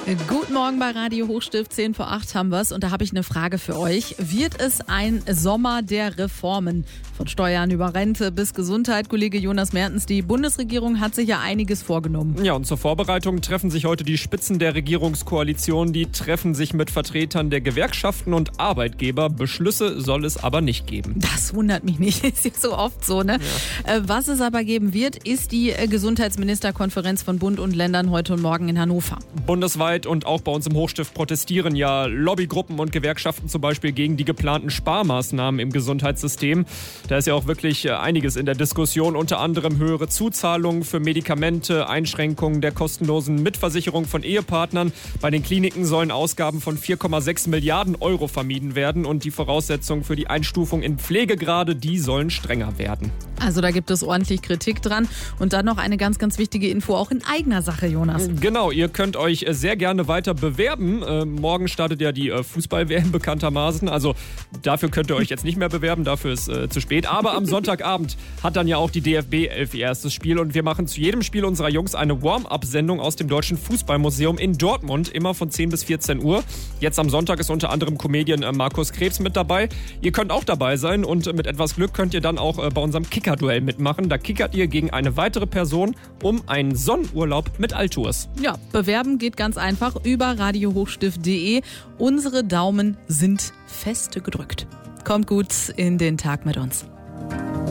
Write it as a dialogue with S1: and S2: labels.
S1: Guten Morgen bei Radio Hochstift, 10 vor 8 haben wir es und da habe ich eine Frage für euch. Wird es ein Sommer der Reformen? Von Steuern über Rente bis Gesundheit, Kollege Jonas Mertens, die Bundesregierung hat sich ja einiges vorgenommen.
S2: Ja, und zur Vorbereitung treffen sich heute die Spitzen der Regierungskoalition. Die treffen sich mit Vertretern der Gewerkschaften und Arbeitgeber. Beschlüsse soll es aber nicht geben.
S1: Das wundert mich nicht, ist ja so oft so, ne? Ja. Was es aber geben wird, ist die Gesundheitsministerkonferenz von Bund und Ländern heute und morgen in Hannover.
S2: Bundesweit und auch bei uns im Hochstift protestieren ja Lobbygruppen und Gewerkschaften zum Beispiel gegen die geplanten Sparmaßnahmen im Gesundheitssystem. Da ist ja auch wirklich einiges in der Diskussion, unter anderem höhere Zuzahlungen für Medikamente, Einschränkungen der kostenlosen Mitversicherung von Ehepartnern. Bei den Kliniken sollen Ausgaben von 4,6 Milliarden Euro vermieden werden und die Voraussetzungen für die Einstufung in Pflegegrade, die sollen strenger werden.
S1: Also da gibt es ordentlich Kritik dran. Und dann noch eine ganz, ganz wichtige Info, auch in eigener Sache, Jonas.
S2: Genau, ihr könnt euch sehr gerne weiter bewerben. Morgen startet ja die Fußball-WM bekanntermaßen. Also dafür könnt ihr euch jetzt nicht mehr bewerben, dafür ist zu spät. Aber am Sonntagabend hat dann ja auch die DFB 11 ihr erstes Spiel. Und wir machen zu jedem Spiel unserer Jungs eine Warm-up-Sendung aus dem Deutschen Fußballmuseum in Dortmund. Immer von 10 bis 14 Uhr. Jetzt am Sonntag ist unter anderem Comedian Markus Krebs mit dabei. Ihr könnt auch dabei sein und mit etwas Glück könnt ihr dann auch bei unserem Kicker-Duell mitmachen. Da kickert ihr gegen eine weitere Person um einen Sonnenurlaub mit Altours.
S1: Ja, bewerben geht ganz einfach über radiohochstift.de. Unsere Daumen sind fest gedrückt. Kommt gut in den Tag mit uns.